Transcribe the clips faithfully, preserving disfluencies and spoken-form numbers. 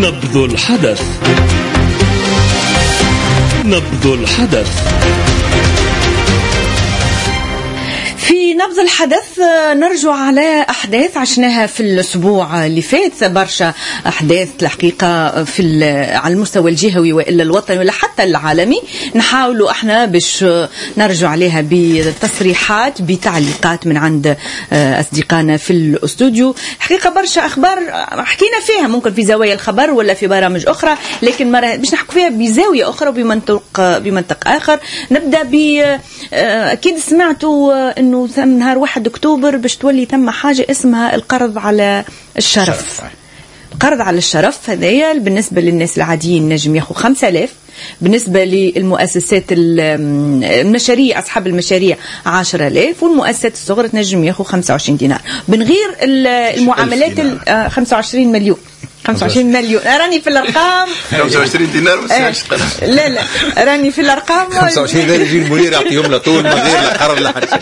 نبض الحدث. نبض الحدث. في نبض الحدث نرجع على أحداث عشناها في الأسبوع اللي فات، برشا أحداث الحقيقة في على المستوى الجهوي وإلا الوطني ولا حتى العالمي، نحاولوا احنا باش نرجع عليها بتصريحات بتعليقات من عند أصدقائنا في الاستوديو. حقيقة برشا أخبار حكينا فيها ممكن في زوايا الخبر ولا في برامج أخرى، لكن مرة باش نحكي فيها بزاوية أخرى وبمنطق بمنطق آخر. نبدأ ب أكيد سمعتوا إنه نهار واحد أكتوبر باش تولي ثم حاجة اسمها القرض على الشرف. القرض على الشرف هذايا بالنسبة للناس العاديين نجم ياخو خمسة آلاف، بالنسبة للمؤسسات المشاريع أصحاب المشاريع عشرة آلاف، والمؤسسات الصغرى نجم ياخو خمسة وعشرين دينار. بنغير المعاملات خمسة وعشرين مليون خمسة وعشرين مليون. راني في الارقام خمسة وعشرين دينار بس آه. لا لا راني في الارقام خمسة وعشرين دينار يجي المنير يعطيهم له طول من غير لا قرض لا حتى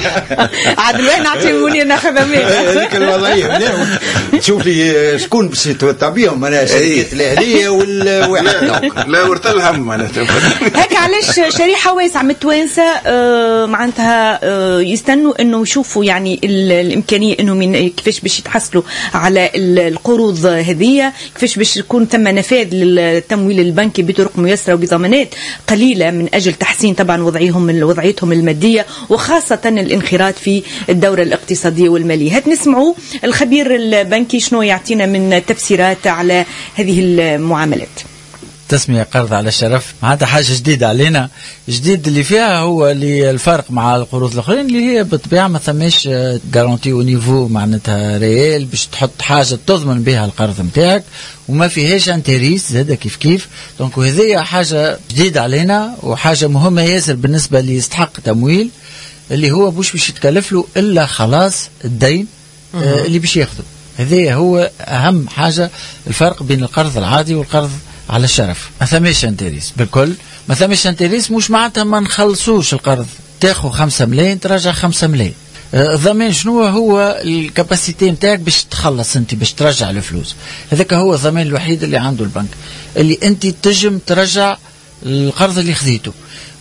عاد وين نعطي المنير ناخذها منين؟ هذيك الوضعيه شوف لي شكون باش يتوتع بهم، انا الشركات الاهليه والواحد لا ورث الهم معناتها هيك. علاش شريحه واسعه من التوانسه آه معناتها آه يستنوا انه يشوفوا يعني الامكانيه انه من كيفاش باش يتحصلوا على القروض هذه، كيفاش باش يكون ثم نفاذ للتمويل البنكي بطرق ميسرة وبضمانات قليلة من أجل تحسين طبعا وضعيهم وضعيتهم المادية وخاصة الانخراط في الدورة الاقتصادية والمالية. هات نسمعوا الخبير البنكي شنو يعطينا من تفسيرات على هذه المعاملات. تسمية قرض على الشرف معناتها حاجة جديدة علينا. جديد اللي فيها هو اللي الفرق مع القروض الأخرين اللي هي بالطبيعة ما ثماش جارانتي ونيفو معناتها ريال باش تحط حاجة تضمن بها القرض متاعك وما فيهاش انتريس زادة كيف كيف. دونك وهذه حاجة جديدة علينا وحاجة مهمة ياسر بالنسبة اللي يستحق تمويل، اللي هو مش باش يتكلف له إلا خلاص الدين آه اللي باش ياخده. هذا هو أهم حاجة، الفرق بين القرض العادي والقرض على الشرف. ما ثماش انتريس بالكل، ما ثماش انتريس مش معناتها ما نخلصوش القرض، تاخذ خمسة ملايين ترجع خمسة ملايين. الضمان شنو هو؟ الكاباسيتي نتاعك باش تخلص انت باش ترجع الفلوس. هذاك هو الضمان الوحيد اللي عنده البنك، اللي انت تجم ترجع القرض اللي خذيته.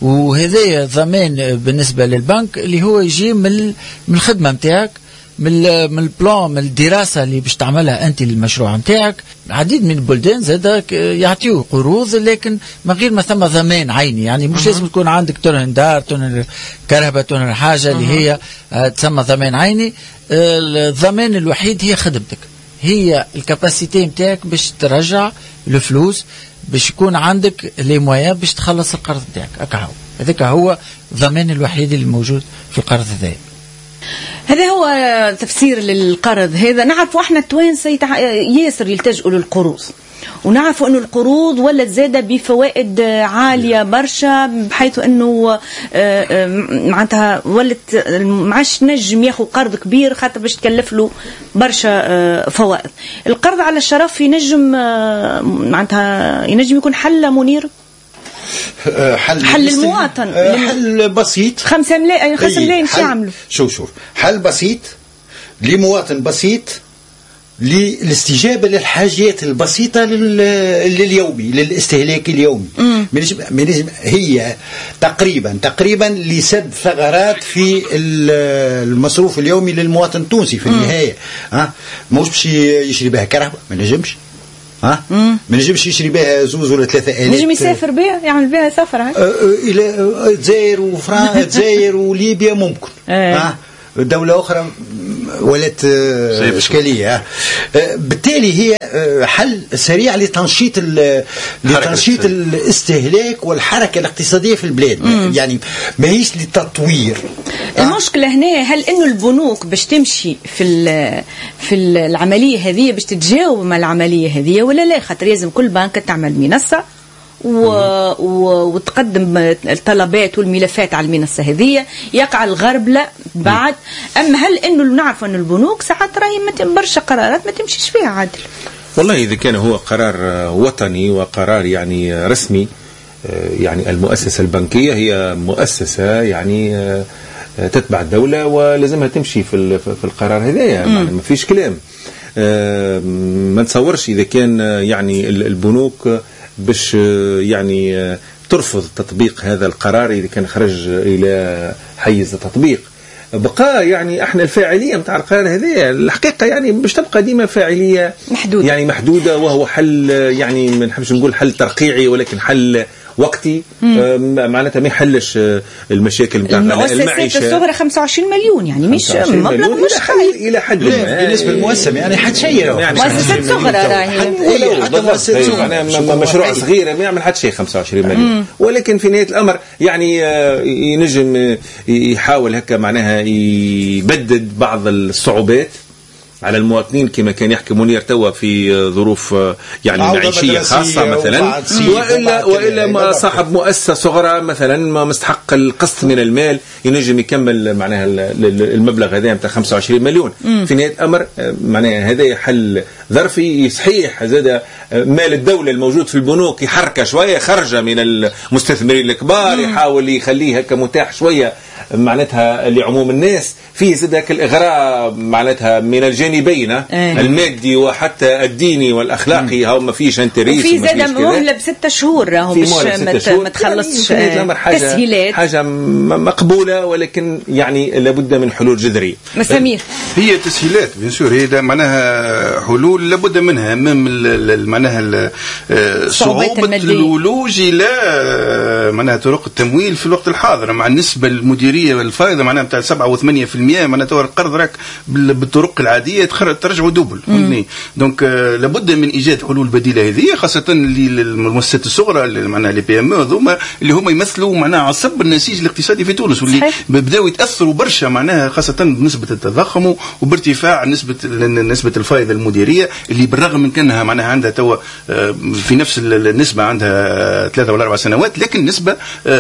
وهذا ضمان بالنسبه للبنك اللي هو يجي من من الخدمه نتاعك، من من البلان، من الدراسة اللي باش تعملها أنت للمشروع نتاعك. عديد من البلدان زاد يعطيو قروض لكن من غير ما ثم ضمان عيني، يعني مش لازم تكون عندك ترهن دار ترهن كهرباء ترهن حاجة اللي هي تسمى ضمان عيني. الضمان الوحيد هي خدمتك، هي الكاباسيتي نتاعك باش ترجع الفلوس، باش يكون عندك لي مويا باش تخلص القرض نتاعك. أكاهو هذاك هو الضمان الوحيد اللي موجود في القرض هذا. هذا هو تفسير للقرض هذا. نعرفوا احنا التوانسة ياسر يلتجئوا للقروض، ونعرفوا انه القروض ولت زادة بفوائد عالية برشا، بحيث انه معناتها ولت معاش نجم ياخذ قرض كبير خاطر باش تكلف له برشا فوائد. القرض على الشرف ينجم معناتها ينجم يكون حل منير، حل, حل المواطن، حل بسيط. خمسة ملايين خمسة ملايين شو يعملوا؟ شوف شوف حل بسيط لمواطن بسيط للاستجابة للحاجات البسيطة لليومي للاستهلاك اليومي. هي تقريبا تقريبا لسد ثغرات في المصروف اليومي للمواطن التونسي في النهاية. ها مش باش يشري بها كهرباء، ما نجمش. ها ما نجمش يشري بها زوز ولا ثلاثة آلاف، نجم يسافر بها يعمل بها سفر ها الى الجزائر وفرنسا الجزائر وليبيا ممكن. ها دولة أخرى ولت إشكالية. بالتالي هي حل سريع لتنشيط لتنشيط الاستهلاك والحركة الاقتصادية في البلاد. م- يعني ما هيش للتطوير. المشكلة هنا هل إنه البنوك باش تمشي في في العملية هذه باش تتجاوب مع العملية هذه ولا لا؟ خاطر لازم كل بنك تعمل منصة و... و... وتقدم الطلبات والملفات على المنصة هذه، يقع الغرب لا بعد. أما هل إنه نعرف أن البنوك ساعات راهي برشا قرارات ما تمشيش فيها عادل؟ والله إذا كان هو قرار وطني وقرار يعني رسمي، يعني المؤسسة البنكية هي مؤسسة يعني تتبع الدولة ولازمها تمشي في في القرار هذا، يعني ما فيش كلام. ما نتصورش إذا كان يعني البنوك باش يعني ترفض تطبيق هذا القرار إذا كان خرج إلى حيز التطبيق. بقى يعني احنا الفاعليه نتاع القرار هذا الحقيقه يعني باش تبقى ديما فاعليه محدودة. يعني محدوده، وهو حل يعني ما نحبش نقول حل ترقيعي ولكن حل وقتي. آه معناتها ما يحلش المشاكل نتاع المعيشه. المؤسسات الصغرى خمسة وعشرين مليون يعني مش مبلغ مش قليل الى حد ما بالنسبه للمؤسسه يعني حد شيء يعني مؤسسات صغرى راهي حتى مؤسسات صغرى مشروع صغير ما يعمل حد شيء خمسة وعشرين مليون. ولكن في نهايه الامر يعني ينجم يحاول هكا معناها يبدد بعض الصعوبات على المواطنين كما كان يحكي منير توا في ظروف يعني معيشيه خاصه مثلا، والا والا صاحب مؤسسه صغرى مثلا ما مستحق القسط من المال ينجم يكمل معناها المبلغ هذا نتاع خمسة وعشرين مليون. في نهايه الامر معناها هذا حل ظرفي صحيح. زاد مال الدوله الموجود في البنوك يحرك شويه خرجه من المستثمرين الكبار، يحاول يخليه هكا متاح شويه معناتها لعموم الناس. في زدك الإغراء معناتها من الجانبين اه. المادي وحتى الديني والأخلاقي هاو ما فيش انتريس. وفي زاد مهلة بستة شهور راهو مش ما تخلصش يعني تسهيلات حاجة مقبولة، ولكن يعني لابد من حلول جذرية. مسامير هي تسهيلات بيان سور، هي معناها حلول لابد منها امام معناها صعوبة الولوج الى معناها طرق التمويل في الوقت الحاضر مع النسبة المديرية والفائدة معناها بتاع سبعة وثمانية في المية معناتها القرض راك بالطرق العادية ترجعوا دوبل. دونك لابد من ايجاد حلول بديلة هذه، خاصة للمؤسسات الصغرى معناها لي بي ام او هذوما اللي هما يمثلوا معناها عصب النسيج الاقتصادي في تونس، واللي بداوا يتاثروا برشا معناها خاصة بنسبة التضخم وبارتفاع نسبة نسبة الفائدة المديرية اللي بالرغم من كانها معناها عندها توا في نفس النسبة عندها ثلاثة ولا أربع سنوات، لكن نسبة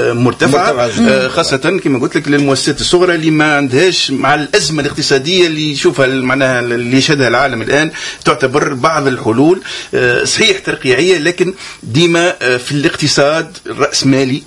مرتفعة خاصة كما قلت لك للمؤسسات الصغرى اللي ما عندهاش مع الأزمة الاقتصادية اللي يشوفها معناها اللي يشهدها العالم الآن. تعتبر بعض الحلول صحيح ترقيعية، لكن ديما في الاقتصاد الرأسمالي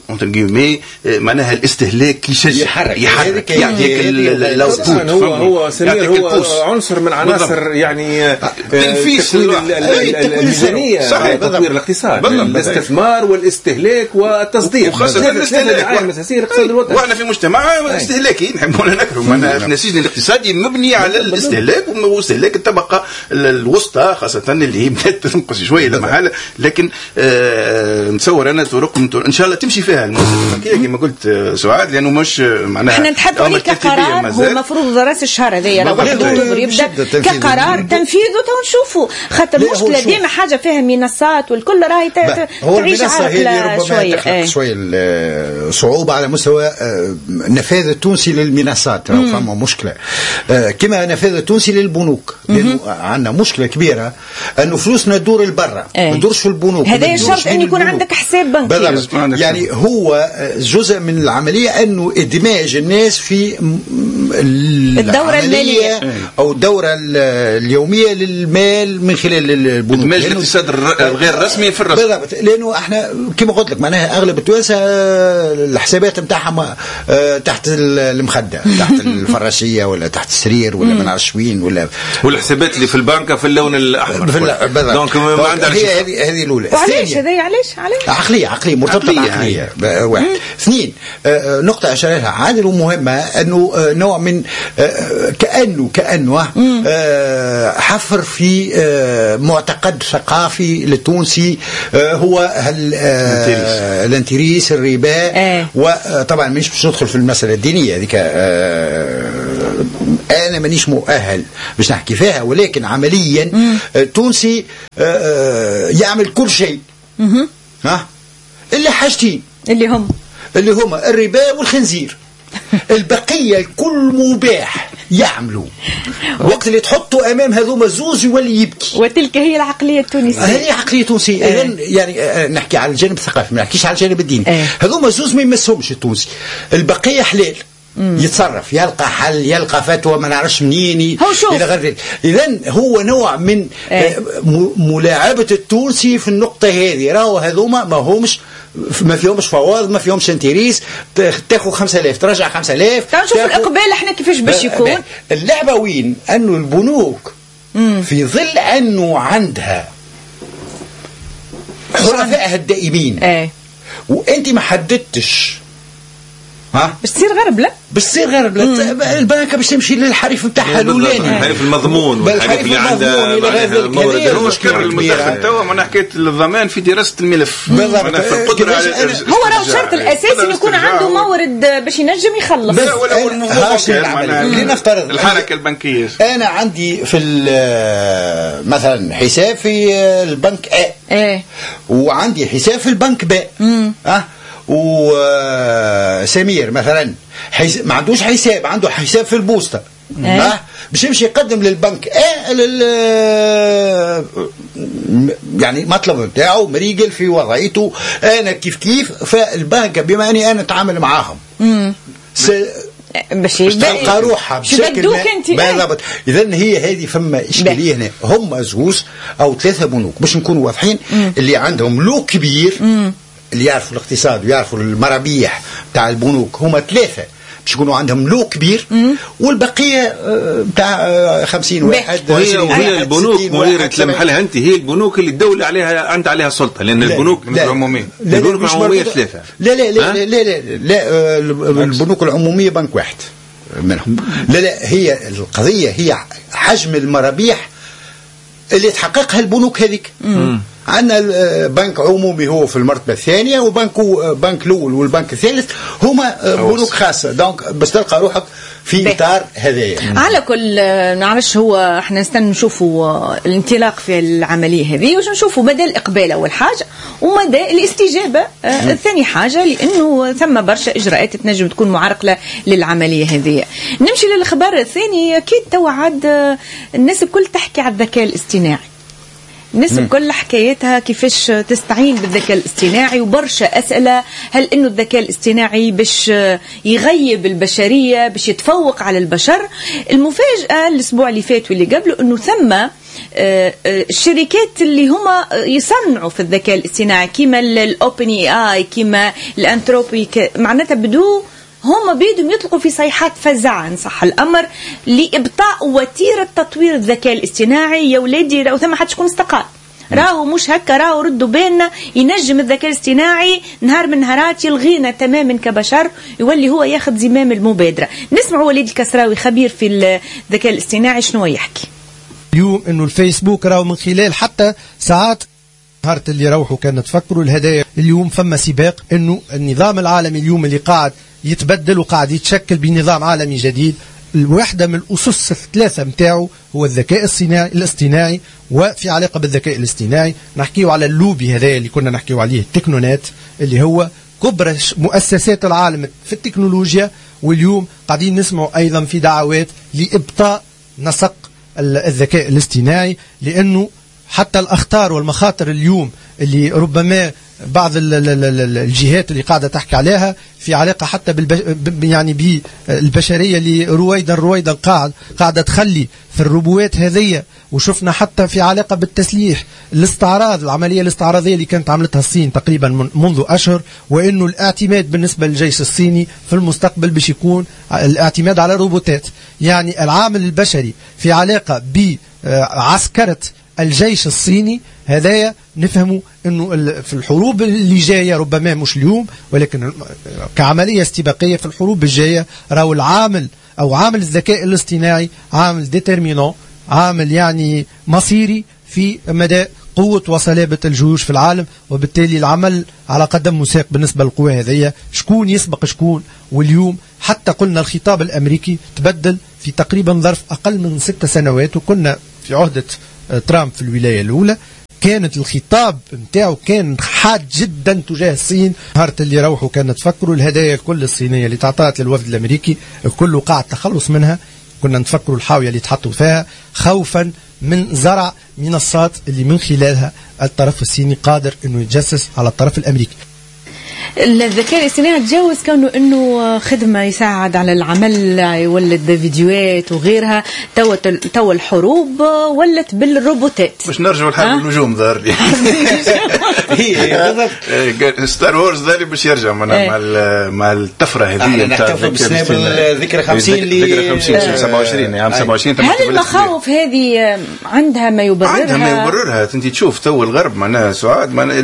معناها الاستهلاك يشجع يحرك يحرك يعطيك الاوتبوت. هو هو سمير هو عنصر من عناصر يعني تنفيذ الميزانية تطوير الاقتصاد، الاستثمار والاستهلاك والتصدير، وخاصة الاستهلاك. واحنا في مجتمع استهلاكي نحبون نكرم، النسيج الاقتصادي مبني على الاستهلاك واستهلاك الطبقة الوسطى خاصة اللي هي بدات تنقص شوية لمحالة. لكن آه نتصور أنا طرق إن شاء الله تمشي فيها المؤسسة البنكية كما قلت سعاد، لأنه مش معناها احنا نتحدث عليه كقرار هو المفروض راس الشهر هذايا لو أكتوبر يبدأ كقرار تنفيذه تنشوفه، خاطر المشكلة ديما حاجة فيها منصات والكل راهي تعيش عقلة شوية شوية صعوبة على مستوى النفاذ التونسي للمنصات. فما مشكلة كما نفاذ التونسي للبنوك، لأنه عندنا مشكلة كبيرة أنه فلوسنا تدور البرة ما تدورش في البنوك. هذا شرط أن يكون عندك حساب بنكي. يعني هو جزء من العملية أنه إدماج الناس في الدورة المالية أو الدورة اليومية للمال من خلال البنوك، إدماج الاقتصاد الغير رسمي في الرسم. بالضبط، لأنه احنا كما قلت لك معناها أغلب التوانسة الحسابات نتاعهم تحت المخدة تحت الفراشية ولا تحت السرير ولا ما نعرفش وين، ولا والحسابات اللي في البنك في اللون الأحمر. دونك ما عندها هي هذه هذه الأولى. وعلاش هذه علاش علاش عقلية عقلية مرتبطة بعقلية واحد. اثنين آه نقطة أشارها عادل ومهمة أنه آه نوع من آه كأنه كأنه آه حفر في آه معتقد ثقافي للتونسي آه هو آه الانتريس الربا آه. وطبعا مش باش ندخل في المسألة الدينية هذيك آه أنا مانيش مؤهل باش نحكي فيها، ولكن عمليا التونسي يعمل كل شيء ها إلا حاجتين اللي هم اللي هما الربا والخنزير. البقية الكل مباح يعملوا. وقت اللي تحطوا أمام هذوما زوز يولي يبكي. وتلك هي العقلية التونسية. هذه عقلية تونسية. اه. يعني نحكي على الجانب الثقافي ما نحكيش على الجانب الديني. اه. هذوما زوز ما يمسهمش التونسي. البقية حلال. مم. يتصرف يلقى حل يلقى فتوى ما نعرفش منين الى غير. اذا هو نوع من ايه؟ ملاعبه التونسي في النقطه هذه. راهو هذوما ما همش ما فيهمش فواض ما فيهمش انتريس. تاخذ خمسة آلاف ترجع خمسة آلاف. نشوف الاقبال احنا كيفاش باش يكون. اللعبه وين انه البنوك مم. في ظل أنه عندها حرفائها الدائمين ايه وانت ما حددتش ها باش تصير غربله باش تصير غربله البنكه باش تمشي للحريف نتاعها الاولاني الحريف المضمون والحريف اللي عنده المشكل المدخل توا من حكايه الضمان في دراسه الملف بالضبط في القدره على هو راه الشرط الاساسي يكون عنده مورد باش ينجم يخلص ولا هو الموضوع لنفترض الحركه البنكيه انا عندي في مثلا حساب في البنك A ايه وعندي حساب في البنك B اه وسمير مثلا حيس... ما عندوش حساب عنده حساب في البوسطة أه؟ أه؟ باش يمشي يقدم للبنك أه لل... يعني مطلب نتاعو مريقل في وضعيته انا كيف كيف فالبنك بما اني انا اتعامل معاهم س... باش تلقى روحها بشكل بالضبط. اذا هي هذه فما اشكاليه هنا هم زوز او ثلاثه بنوك باش نكونوا واضحين اللي عندهم لو كبير مم. اللي يعرفوا الاقتصاد ويعرفوا المرابيح تاع البنوك هما ثلاثة باش يكونوا عندهم لو كبير والبقية تاع خمسين واحد وهي, وهي البنوك مديرة تلمح لها أنت هي البنوك اللي الدولة عليها عند عليها سلطة لأن لا البنوك العمومية البنوك العمومية ثلاثة لا لا لا لا, لا, لا, لا البنوك العمومية بنك واحد منهم لا لا هي القضية هي حجم المرابيح اللي تحققها البنوك هذيك عندنا بنك عمومي هو في المرتبة الثانية وبنك بنك الأول والبنك الثالث هما بنوك خاصة دونك بس تلقى روحك في إطار هذايا. على كل نعرفش هو احنا نستنى نشوفوا الانطلاق في العملية هذه وش نشوفوا مدى الإقبال أول حاجة ومدى الاستجابة آه ثاني حاجة لأنه ثم برشا إجراءات تنجم تكون معرقلة للعملية هذه. نمشي للخبر الثاني أكيد توعد الناس الكل تحكي على الذكاء الاصطناعي. الناس كل حكايتها كيفاش تستعين بالذكاء الاصطناعي وبرشا أسئلة هل إنه الذكاء الاصطناعي باش يغيب البشرية باش يتفوق على البشر. المفاجأة الأسبوع اللي فات واللي قبله إنه ثم الشركات اللي هما يصنعوا في الذكاء الاصطناعي كيما الأوبن اي اي كيما الأنثروبي معناتها بدو هم بيدهم يطلقوا في صيحات فزعة إن صح الأمر لإبطاء وتيرة تطوير الذكاء الاصطناعي. يا ولادي راهو ثم حد شكون استقال راهو مش هكا راهو ردوا بيننا ينجم الذكاء الاصطناعي نهار من نهارات يلغينا تماما كبشر يولي هو ياخذ زمام المبادرة. نسمع وليد الكسراوي خبير في الذكاء الاصطناعي شنو يحكي اليوم. إنه الفيسبوك راهو من خلال حتى ساعات نهارت اللي روحوا كانوا تفكروا الهدايا اليوم فما سباق إنه النظام العالمي اليوم اللي قاعد يتبدل وقاعد يتشكل بنظام عالمي جديد. الواحدة من الأسس الثلاثة متاعه هو الذكاء الصناعي الاصطناعي. وفي علاقة بالذكاء الاصطناعي نحكيه على اللوبي هذا اللي كنا نحكيه عليه التكنونات اللي هو كبرى مؤسسات العالم في التكنولوجيا واليوم قاعدين نسمعوا أيضا في دعوات لإبطاء نسق الذكاء الاصطناعي لأنه حتى الأخطار والمخاطر اليوم اللي ربما بعض الجهات اللي قاعدة تحكي عليها في علاقة حتى بالبش... يعني بالبشرية اللي رويدا رويدا قاعد قاعدة تخلي في الربوات هذية. وشفنا حتى في علاقة بالتسليح الاستعراض العملية الاستعراضية اللي كانت عملتها الصين تقريبا منذ أشهر وإنه الاعتماد بالنسبة للجيش الصيني في المستقبل باش يكون الاعتماد على الروبوتات. يعني العامل البشري في علاقة بعسكرة الجيش الصيني هذايا نفهموا انه في الحروب اللي جايه ربما مش اليوم ولكن كعمليه استباقيه في الحروب الجايه راهو العامل او عامل الذكاء الاصطناعي عامل ديترمينون عامل يعني مصيري في مدى قوة وصلابة الجيوش في العالم. وبالتالي العمل على قدم وساق بالنسبة للقوى هذه شكون يسبق شكون. واليوم حتى قلنا الخطاب الأمريكي تبدل في تقريبا ظرف أقل من ست سنوات وكنا في عهدة ترامب في الولاية الأولى كانت الخطاب متاعه كان حاد جدا تجاه الصين. نهارت اللي روحوا كانت تفكروا الهدايا الكل الصينية اللي تعطات للوفد الأمريكي الكل قاعد تخلص منها. كنا نتفكروا الحاوية اللي تحطوا فيها خوفا من زرع منصات اللي من خلالها الطرف الصيني قادر انه يتجسس على الطرف الامريكي. الذكاء الاصطناعي تجاوز كونه انه خدمه يساعد على العمل يولد فيديوهات وغيرها. تو تو الحروب ولت بالروبوتات باش نرجعوا لحرب النجوم ظهر لي بالضبط. ستار وورز ذا باش يرجع مع مع الطفره هذه نحتفل بسناب الذكرى خمسين ذكرى خمسين سبعة وعشرين عام سبعة وعشرين. هل المخاوف هذه عندها ما يبررها؟ عندها ما يبررها. انت تشوف تو الغرب معناها سعاد معناها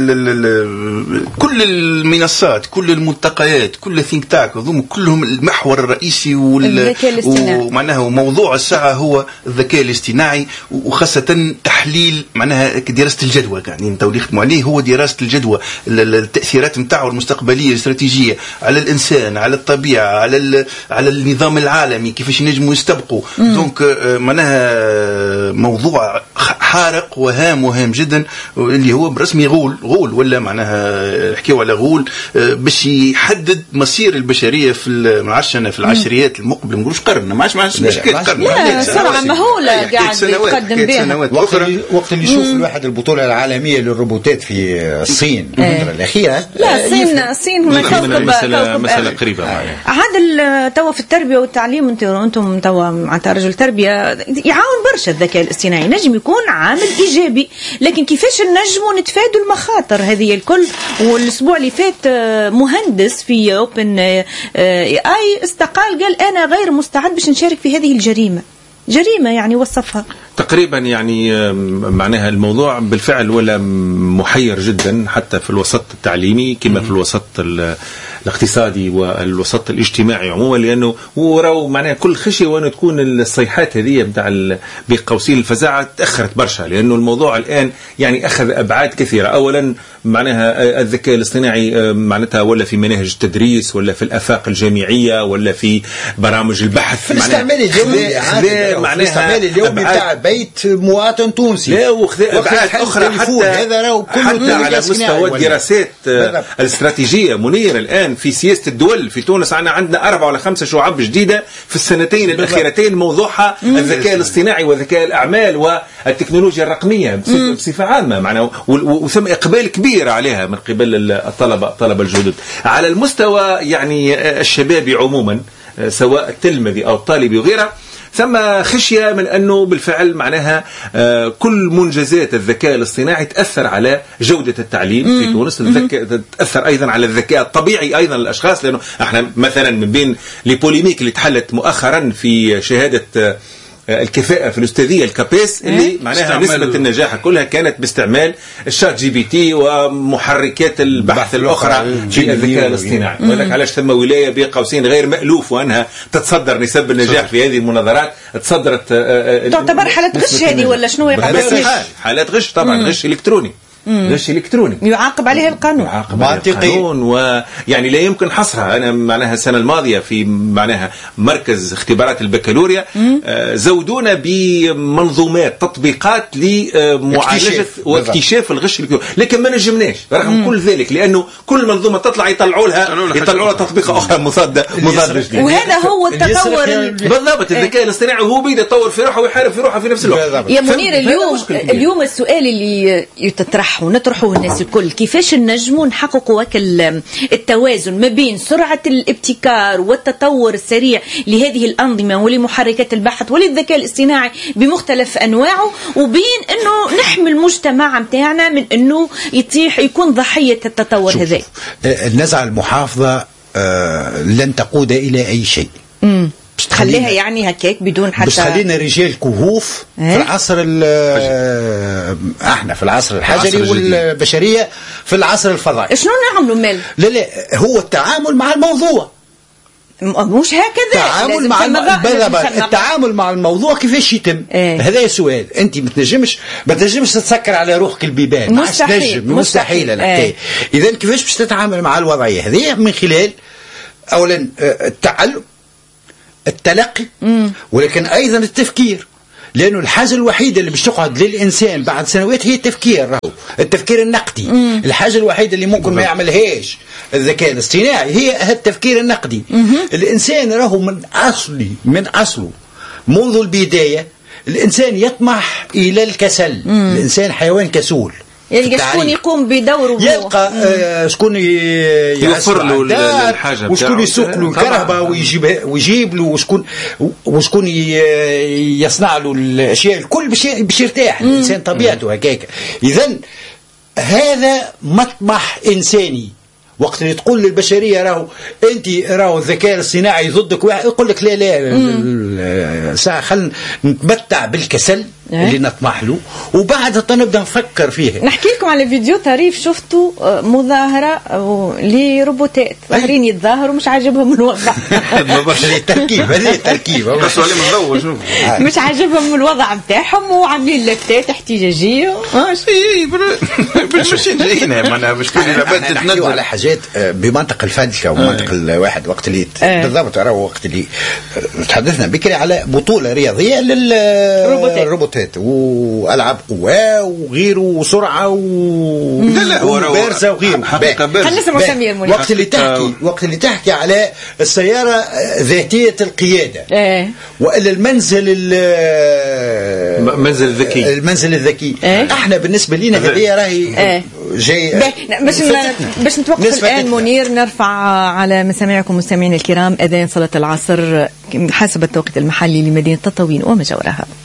كل المنصات كل الملتقيات كل ثينك تاك هذوم كلهم المحور الرئيسي ومعناها موضوع الساعه هو الذكاء الاصطناعي وخاصه تحليل معناها دراسه الجدوى. يعني انت اللي يخدموا عليه هو دراسه الجدوى التاثيرات نتاعو المستقبليه الاستراتيجيه على الانسان على الطبيعه على على النظام العالمي كيفاش نجموا يستبقوا. دونك معناها موضوع حارق وهام وهام جدا اللي هو برسمي غول غول ولا معناها نحكيو على غول باش يحدد مصير البشريه في ما عرفتش انا في العشريات المقبله ما نقولوش قرن ما عادش ما عادش مشكله قرن لا سرعه مهوله قاعد يتقدم بها. وقت اللي وقت اللي يشوف الواحد البطوله العالميه للروبوتات في الصين الفتره الاخيره. لا الصين الصين هما كوكب مساله قريبه. عاد توا في التربيه والتعليم انتم انتم توا مع رجل تربيه يعاون برشا الذكاء الاصطناعي نجم يكون عامل ايجابي لكن كيفاش نجموا نتفادوا المخاطر هذه الكل. والاسبوع اللي فات مهندس في اوبن اي استقال قال انا غير مستعد باش نشارك في هذه الجريمه. جريمة يعني وصفها تقريبا يعني معناها الموضوع بالفعل ولا محير جدا حتى في الوسط التعليمي كما في الوسط الاقتصادي والوسط الاجتماعي عموما لانه وراو معناها كل خشيه وان تكون الصيحات هذه نتاع بقوسين الفزاعه تاخرت برشا لانه الموضوع الان يعني اخذ ابعاد كثيره. اولا معناها الذكاء الاصطناعي معناتها ولا في مناهج التدريس ولا في الافاق الجامعيه ولا في برامج البحث في الاستعمال اليومي معناها الاستعمال اليومي تاع بيت مواطن تونسي. لا وخذ ابعاد اخرى حتى هذا حتى على مستوى الدراسات الاستراتيجيه منيره. الان في سياسه الدول في تونس عندنا عندنا اربع ولا خمسه شعب جديده في السنتين الاخيرتين موضوعها الذكاء الاصطناعي وذكاء الاعمال والتكنولوجيا الرقميه بصفه عامه معنا وثم اقبال كبير عليها من قبل الطلبه الطلبه الجدد على المستوى يعني الشبابي عموما سواء التلمذي او الطالبي وغيرها. ثم خشية من أنه بالفعل معناها كل منجزات الذكاء الاصطناعي تأثر على جودة التعليم في تونس تأثر أيضا على الذكاء الطبيعي أيضا للأشخاص لأنه احنا مثلا من بين البوليميك اللي تحلت مؤخرا في شهادة الكفاءة في الأستاذية الكابيس اللي معناها نسبة النجاح كلها كانت باستعمال الشات جي بي تي ومحركات البحث الأخرى في الذكاء الاصطناعي. ولك علاش ثم ولاية بين قوسين غير مألوف وأنها تتصدر نسب النجاح في هذه المناظرات تصدرت تعتبر حالات غش هذه ولا شنو يقبل حالات غش طبعا غش إلكتروني غش إلكتروني يعاقب عليه القانون يعاقب عليه القانون ويعني لا يمكن حصرها. أنا معناها السنة الماضية في معناها مركز اختبارات البكالوريا زودونا بمنظومات تطبيقات لمعالجة واكتشاف الغش الإلكتروني لكن ما نجمناش رغم كل ذلك لأنه كل منظومة تطلع يطلعوا لها يطلعوا لها تطبيق أخرى مضادة مضادة جديد. وهذا هو التطور بالضبط. الذكاء الاصطناعي هو بيده يطور في روحه ويحارب في روحه في نفس الوقت. يا منير اليوم اليوم السؤال اللي يتطرح ونطرحه الناس الكل كيفاش نجموا نحققوا التوازن ما بين سرعة الابتكار والتطور السريع لهذه الأنظمة ولمحركات البحث وللذكاء الاصطناعي بمختلف أنواعه وبين أنه نحمي المجتمع متاعنا من أنه يطيح يكون ضحية التطور هذا. النزعة المحافظة آه لن تقود إلى أي شيء. مم. تخليها يعني هكاك بدون حتى بس خلينا رجال كهوف في العصر احنا في العصر الحجري والبشريه في العصر الفضائي. شنو نعملوا مال؟ لا لا هو التعامل مع الموضوع مش هكذا. التعامل مع الم... التعامل مع الموضوع كيفاش يتم؟ ايه؟ هذا السؤال. انت ما تنجمش ما تنجمش تسكر على روحك البيبان مستحيل مستحيل, مستحيل الحكايه. ايه؟ اذا كيفاش باش تتعامل مع الوضعيه هذه؟ من خلال اولا التعلم التلقي مم. ولكن أيضا التفكير لأنه الحاجة الوحيدة اللي باش تقعد للإنسان بعد سنوات هي التفكير راهو التفكير النقدي. مم. الحاجة الوحيدة اللي ممكن ما يعملهاش الذكاء الاصطناعي هي التفكير النقدي. مم. الإنسان راهو من أصلي من أصله منذ البداية الإنسان يطمح إلى الكسل. مم. الإنسان حيوان كسول يعني شكون يقوم بدوره يلقى آه شكون يوفر له الحاجه وشكون يسوق له الكهرباء ويجيب ويجيب له وشكون وشكون يصنع له الاشياء الكل باش باش يرتاح. الانسان طبيعته هكاك. اذا هذا مطمح إنساني. وقت اللي تقول للبشرية راهو أنت راهو الذكاء الصناعي ضدك، يقول لك لا لا ساعة خلينا نتمتع بالكسل اللي نطمح له وبعدها نبدا نفكر فيه. نحكي لكم على فيديو طريف شفتوا مظاهرة لروبوتات ظاهرين يتظاهروا مش عاجبهم الوضع. التركيب هذه التركيب بس عليه مضوج مش عاجبهم الوضع نتاعهم وعاملين لفتات احتجاجية. مش مش جايين معناها مش كل العباد تتنقل على حاجات بمنطق الفلسفة ومنطق الواحد. وقت اللي بالضبط راهو وقت اللي تحدثنا بكري على بطولة رياضية للروبوتات والعاب قوه وغيره وسرعه و لا لا وبارزه وغيره. خلينا نسمع سمير منير. وقت اللي تحكي وقت اللي تحكي على السياره ذاتيه القياده ايه والا المنزل المنزل الذكي المنزل الذكي إيه؟ احنا بالنسبه لنا هذه راهي إيه؟ جاي باش باش نتوقف الان منير. نرفع على مسامعكم مستمعينا الكرام اذان صلاه العصر حسب التوقيت المحلي لمدينه تطاوين وما جاورها.